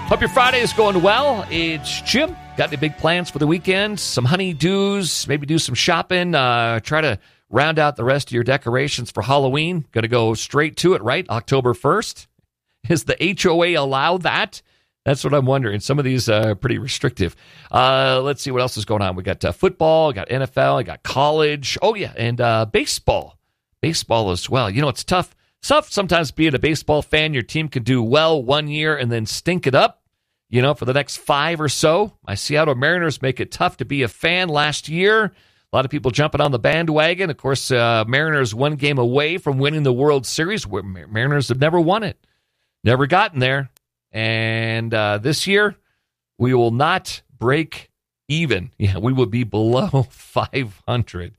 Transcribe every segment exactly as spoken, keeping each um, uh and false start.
Hope your Friday is going well. It's Jim. Got any big plans for the weekend? Some honey-dos, maybe do some shopping. Uh, try to round out the rest of your decorations for Halloween. Going to go straight to it, right? October first. Is the H O A allow that? That's what I'm wondering. Some of these are uh, pretty restrictive. Uh, let's see what else is going on. We got uh, football, got N F L, I got college. Oh, yeah, and uh, baseball. Baseball as well. You know, it's tough. Tough sometimes being a baseball fan. Your team can do well one year and then stink it up, you know, for the next five or so. My Seattle Mariners make it tough to be a fan last year. A lot of people jumping on the bandwagon. Of course, uh, Mariners one game away from winning the World Series. Mariners have never won it. Never gotten there. And uh, this year, we will not break even. Yeah, we will be below five hundred.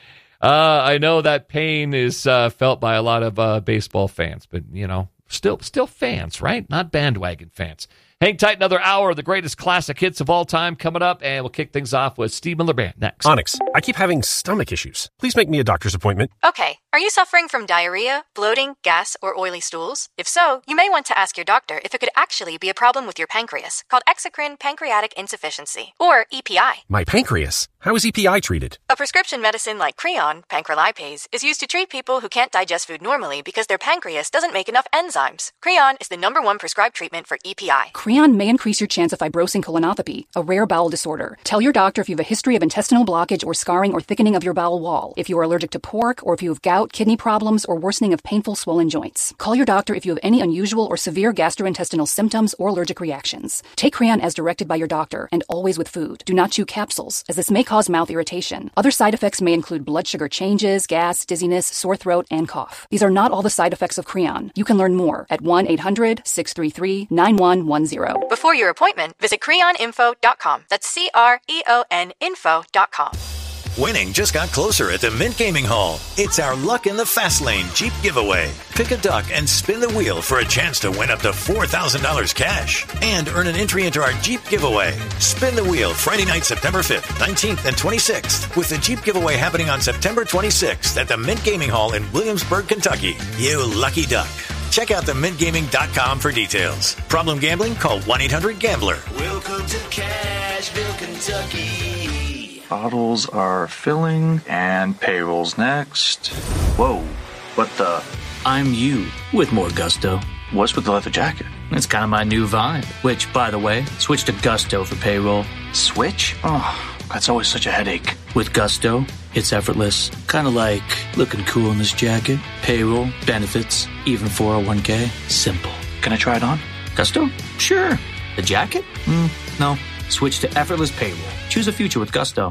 Uh, I know that pain is uh, felt by a lot of uh, baseball fans, but, you know, still still fans, right? Not bandwagon fans. Hang tight, another hour of the greatest classic hits of all time coming up, and we'll kick things off with Steve Miller Band next. Onyx, I keep having stomach issues. Please make me a doctor's appointment. Okay, are you suffering from diarrhea, bloating, gas, or oily stools? If so, you may want to ask your doctor if it could actually be a problem with your pancreas, called exocrine pancreatic insufficiency, or E P I. My pancreas? How is E P I treated? A prescription medicine like Creon, pancrelipase, is used to treat people who can't digest food normally because their pancreas doesn't make enough enzymes. Creon is the number one prescribed treatment for E P I. Creon may increase your chance of fibrosing colonopathy, a rare bowel disorder. Tell your doctor if you have a history of intestinal blockage or scarring or thickening of your bowel wall, if you are allergic to pork, or if you have gout, kidney problems, or worsening of painful swollen joints. Call your doctor if you have any unusual or severe gastrointestinal symptoms or allergic reactions. Take Creon as directed by your doctor, and always with food. Do not chew capsules, as this may cause mouth irritation. Other side effects may include blood sugar changes, gas, dizziness, sore throat, and cough. These are not all the side effects of Creon. You can learn more at one eight hundred six three three nine one one zero. Before your appointment, visit creon info dot com. That's C R E O N info dot com. Winning just got closer at the Mint Gaming Hall. It's our Luck in the Fast Lane Jeep giveaway. Pick a duck and spin the wheel for a chance to win up to four thousand dollars cash and earn an entry into our Jeep giveaway. Spin the wheel Friday night, September fifth, nineteenth, and twenty-sixth, with the Jeep giveaway happening on September twenty-sixth at the Mint Gaming Hall in Williamsburg, Kentucky. You lucky duck. Check out the mint gaming dot com for details. Problem gambling? Call one eight hundred gambler. Welcome to Cashville, Kentucky. Bottles are filling and payrolls next. Whoa, what the? I'm you with more gusto. What's with the leather jacket? It's kind of my new vibe. Which, by the way, switch to Gusto for payroll. Switch? Oh, that's always such a headache. With Gusto, it's effortless. Kind of like looking cool in this jacket. Payroll, benefits, even four oh one k. Simple. Can I try it on? Gusto? Sure. The jacket? Mm, no. Switch to effortless payroll. Choose a future with Gusto.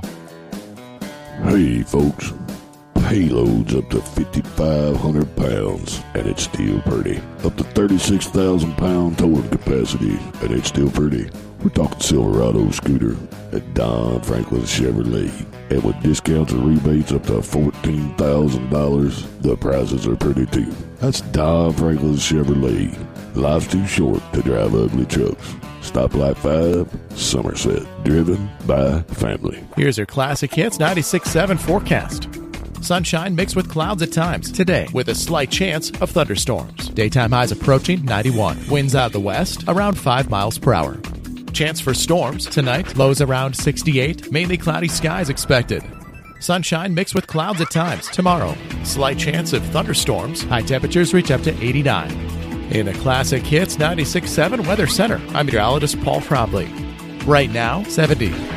Hey, folks. Payloads up to fifty-five hundred pounds, and it's still pretty. Up to thirty-six thousand pound towing capacity, and it's still pretty. We're talking Silverado scooter at Don Franklin Chevrolet. And with discounts and rebates up to fourteen thousand dollars, the prices are pretty too. That's Don Franklin Chevrolet. Life's too short to drive ugly trucks. Stoplight five, Somerset. Driven by family. Here's your Classic Hits ninety-six point seven forecast. Sunshine mixed with clouds at times today with a slight chance of thunderstorms. Daytime highs approaching ninety-one. Winds out of the west around five miles per hour. Chance for storms tonight. Lows around sixty-eight. Mainly cloudy skies expected. Sunshine mixed with clouds at times tomorrow. Slight chance of thunderstorms. High temperatures reach up to eighty-nine. In the Classic Hits ninety-six point seven Weather Center, I'm meteorologist Paul Frobley. Right now, seventy.